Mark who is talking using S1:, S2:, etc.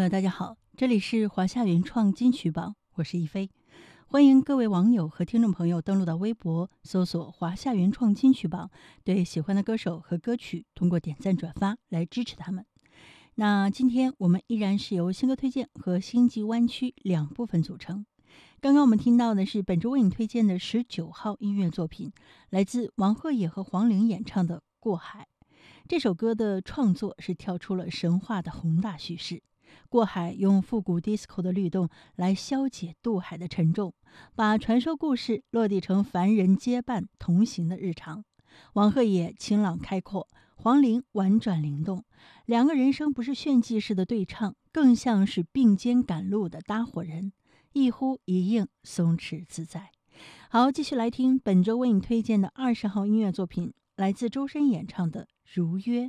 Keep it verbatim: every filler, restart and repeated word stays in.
S1: 大家好，这里是华夏原创金曲榜，我是一飞。欢迎各位网友和听众朋友登录到微博，搜索华夏原创金曲榜，对喜欢的歌手和歌曲通过点赞转发来支持他们。那今天我们依然是由新歌推荐和星际湾区两部分组成。刚刚我们听到的是本周为你推荐的十九号音乐作品，来自王鹤野和黄龄演唱的《过海》。这首歌的创作是跳出了神话的宏大叙事，过海用复古 disco 的律动来消解渡海的沉重，把传说故事落地成凡人结伴同行的日常。王鹤野清朗开阔，黄龄婉转灵动，两个人声不是炫技式的对唱，更像是并肩赶路的搭伙人，一呼一应，松弛自在。好，继续来听本周为你推荐的二十号音乐作品，来自周深演唱的《如约》。